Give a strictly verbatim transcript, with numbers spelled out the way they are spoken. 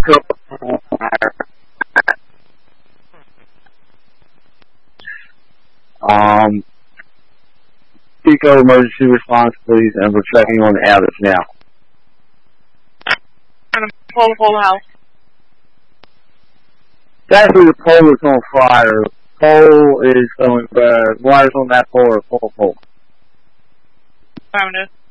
Um, Pico emergency response, please, and we're checking on the outage now. I'm pole the whole house. Actually, the pole is on fire. Pole is going, uh, wires on that pole are full pole. Found it.